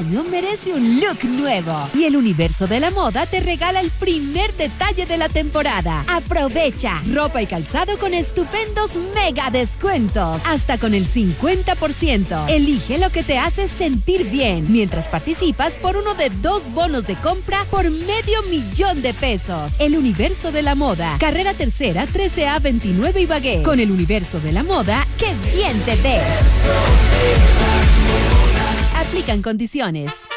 año merece un look nuevo. Y el Universo de la Moda te regala el primer detalle de la temporada. Aprovecha ropa y calzado con estupendos mega descuentos. Hasta con el 50%. Elige lo que te hace sentir bien. Mientras participas por uno de 2 bonos de compra por $500,000. El Universo de la Moda. Carrera Tercera, 13A 29 Ibagué. Con el Universo de la Moda, ¡qué bien te ves! Aplican condiciones.